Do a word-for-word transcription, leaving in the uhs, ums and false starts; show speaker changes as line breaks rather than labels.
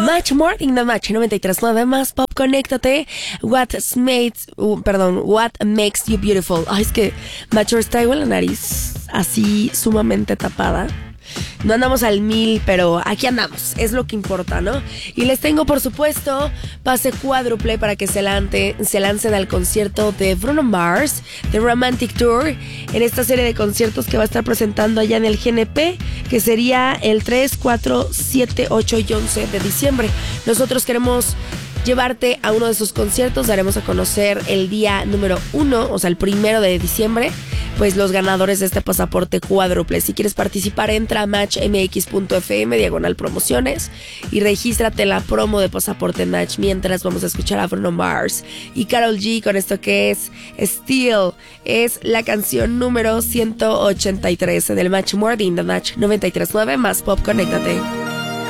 Match Morning, The Match noventa y tres punto nueve más Pop, conéctate. What makes, uh, perdón, What Makes You Beautiful. Ay, es que, Machos, traigo la nariz así sumamente tapada. No andamos al mil, pero aquí andamos, es lo que importa, ¿no? Y les tengo, por supuesto, pase cuádruple para que se, lante, se lancen al concierto de Bruno Mars, The Romantic Tour, en esta serie de conciertos que va a estar presentando allá en el G N P, que sería el tres, cuatro, siete, ocho y once de diciembre. Nosotros queremos llevarte a uno de sus conciertos. Daremos a conocer el día número uno, o sea, el primero de diciembre, pues los ganadores de este pasaporte cuádruple. Si quieres participar, entra a matchmx.fm, diagonal promociones, y regístrate en la promo de pasaporte Match. Mientras vamos a escuchar a Bruno Mars y Karol G con esto que es Still. Es la canción número ciento ochenta y tres del Match Morning, The Match noventa y tres punto nueve más Pop, conéctate.